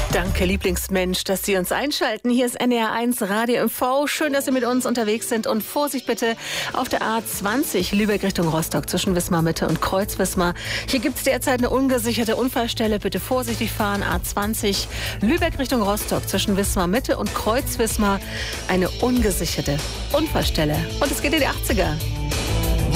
Danke, Lieblingsmensch, dass Sie uns einschalten. Hier ist NDR1 Radio MV. Schön, dass Sie mit uns unterwegs sind. Und Vorsicht bitte auf der A20 Lübeck Richtung Rostock zwischen Wismar Mitte und Kreuz-Wismar. Hier gibt es derzeit eine ungesicherte Unfallstelle. Bitte vorsichtig fahren. A20 Lübeck Richtung Rostock zwischen Wismar Mitte und Kreuz-Wismar. Eine ungesicherte Unfallstelle. Und es geht in die 80er.